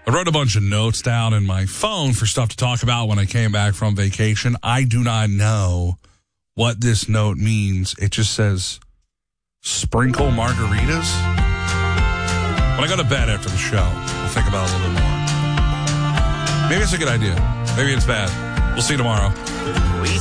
I wrote a bunch of notes down in my phone for stuff to talk about when I came back from vacation. I do not know what this note means. It just says, sprinkle margaritas. When I go to bed after the show, I'll think about it a little bit more. Maybe it's a good idea. Maybe it's bad. We'll see you tomorrow.